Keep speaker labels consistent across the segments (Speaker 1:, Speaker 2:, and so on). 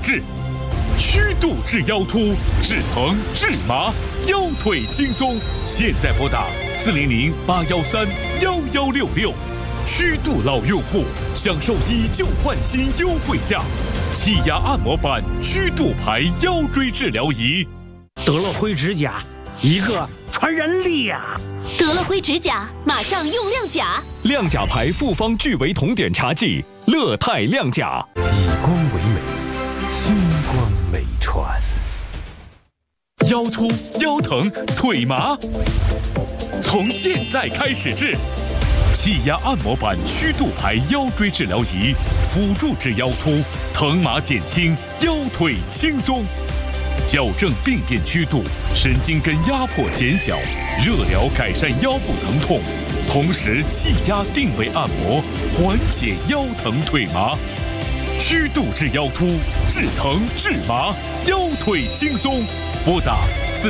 Speaker 1: 治。曲度治腰突，治疼治麻，腰腿轻松。现在拨打400-813-1166，曲度老用户享受以旧换新优惠价，气压按摩板曲度牌腰椎治疗仪。
Speaker 2: 得了灰指甲，一个传染力呀！
Speaker 3: 得了灰指甲，马上用亮甲。
Speaker 4: 亮甲牌复方聚维酮碘茶剂，乐泰亮甲，
Speaker 5: 以光为美，星光美传。
Speaker 1: 腰突、腰疼、腿麻，从现在开始治。气压按摩板曲度牌腰椎治疗仪，辅助治腰突，疼麻减轻，腰腿轻松。矫正病变曲度，神经根压迫减小，热疗改善腰部疼痛，同时气压定位按摩，缓解腰疼腿麻。曲度治腰突，治疼治麻，腰腿轻松。拨打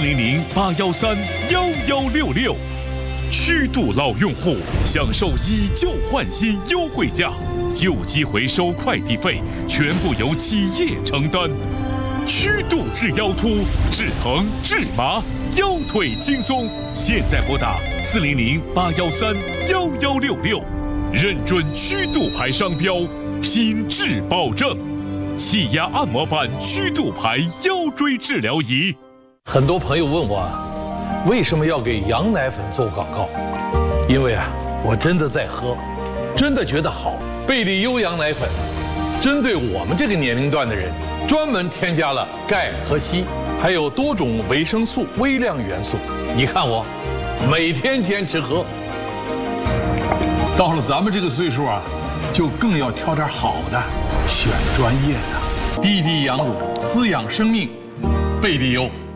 Speaker 1: 400-813-1166。曲度老用户享受以旧换新优惠价，旧机回收快递费全部由企业承担。曲度治腰突，治疼治麻，腰腿轻松。现在拨打400-813-1166，认准曲度牌商标，品质保证。气压按摩板曲度牌腰椎治疗仪。
Speaker 6: 很多朋友问我，为什么要给羊奶粉做广告？因为我真的在喝，真的觉得好。贝利优羊奶粉，针对我们这个年龄段的人，专门添加了钙和硒，还有多种维生素、微量元素。你看我，每天坚持喝。
Speaker 7: 到了咱们这个岁数就更要挑点好的，选专业的，滴滴羊乳，滋养生命，贝利优。